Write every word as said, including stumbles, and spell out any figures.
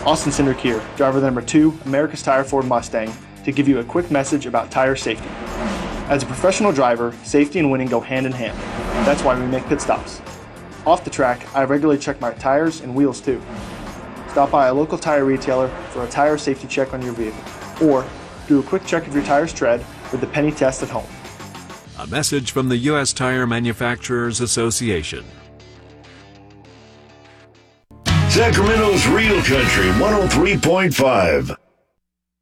Austin Cindric here, driver number two, America's Tire Ford Mustang, to give you a quick message about tire safety. As a professional driver, safety and winning go hand in hand. That's why we make pit stops. Off the track, I regularly check my tires and wheels too. Stop by a local tire retailer for a tire safety check on your vehicle, or do a quick check of your tire's tread with the penny test at home. A message from the U S Tire Manufacturers Association. Sacramento's Real Country one oh three point five.